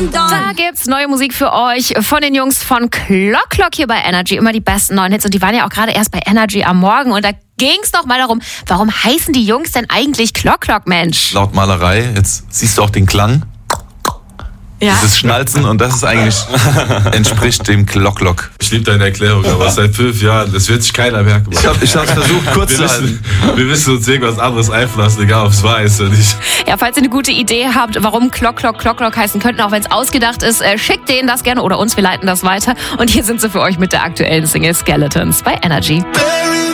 Da gibt's neue Musik für euch von den Jungs von Clock Clock hier bei Energy. Immer die besten neuen Hits und die waren ja auch gerade erst bei Energy am Morgen und da ging's noch mal darum, warum heißen die Jungs denn eigentlich Clock Clock, Mensch? Laut Malerei, jetzt siehst du auch den Klang. Ja. Dieses Schnalzen und das ist eigentlich, entspricht dem Clock Clock. Ich liebe deine Erklärung, aber seit 5 Jahren, das wird sich keiner merken. Ich hab's versucht kurz zu halten. Wir müssen uns irgendwas anderes einfallen, egal ob es wahr ist oder nicht. Ja, falls ihr eine gute Idee habt, warum Clock Clock Clock Clock heißen könnten, auch wenn es ausgedacht ist, schickt denen das gerne oder uns, wir leiten das weiter. Und hier sind sie für euch mit der aktuellen Single Skeletons bei Energy.